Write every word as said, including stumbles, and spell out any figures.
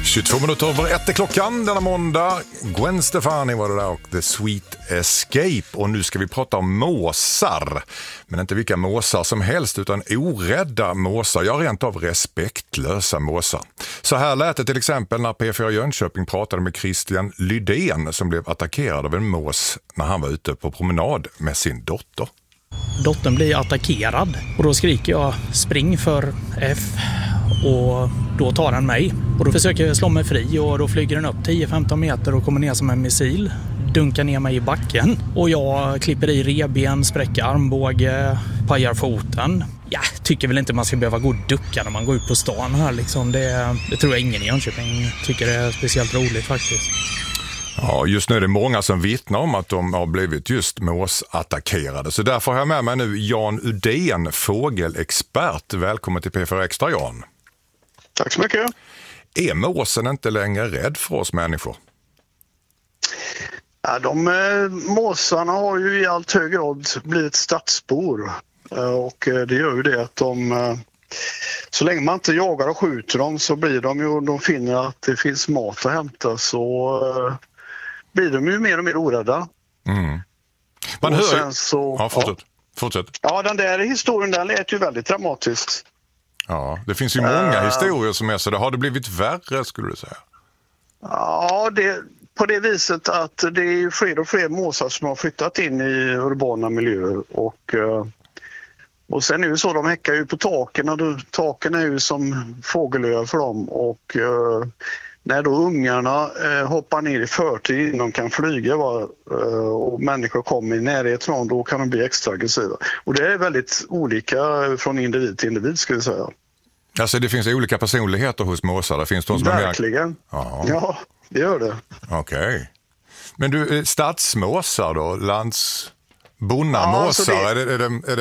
tjugotvå minuter över ett är klockan denna måndag. Gwen Stefani var det där och The Sweet Escape. Och nu ska vi prata om måsar. Men inte vilka måsar som helst utan orädda måsar. Ja, rent av respektlösa måsar. Så här lät det till exempel när P fyra Jönköping pratade med Christian Lydén som blev attackerad av en mås när han var ute på promenad med sin dotter. Dottern blir attackerad och då skriker jag spring för F och då tar den mig. Och då försöker jag slå mig fri och då flyger den upp tio femton meter och kommer ner som en missil. Dunkar ner mig i backen och jag klipper i reben, spräcker armbåge, pajar foten. Ja, tycker väl inte man ska behöva gå och ducka när man går ut på stan här liksom. Det, det tror jag ingen i Jönköping tycker är speciellt roligt faktiskt. Ja, just nu är det många som vittnar om att de har blivit just måsattackerade. Så därför har jag med mig nu Jan Udén, fågelexpert. Välkommen till P fyra Extra, Jan. Tack så mycket. Är måsen inte längre rädd för oss människor? Ja, de eh, måsarna har ju i allt hög grad blivit stadsbor. Eh, och eh, det gör ju det att de... Eh, så länge man inte jagar och skjuter dem så blir de ju... De finner att det finns mat att hämta så... Eh, blir de ju mer och mer orädda. Mm. Man och hör... sen så, ja, fortsätt. Ja. fortsätt. Ja, den där historien där lät ju väldigt dramatiskt. Ja, det finns ju många uh, historier som är så. Det har det blivit värre, skulle du säga? Ja, det, på det viset att det är fler och fler måsar som har flyttat in i urbana miljöer. Och, uh, och sen är det så, de häckar ju på taken och då, taken är ju som fågelöar för dem. Och... Uh, När då ungarna eh, hoppar ner i förtid innan de kan flyga va, eh, och människor kommer i närheten av dem, då kan de bli extra aggressiva. Och det är väldigt olika från individ till individ, skulle jag säga. Alltså det finns olika personligheter hos måsar. Det finns de som Verkligen. Är mer... Ja, det gör det. Okej. Okay. Men du, stadsmåsar då? Lands... Bonnamåsar? Ja, alltså det... är det, är det, är det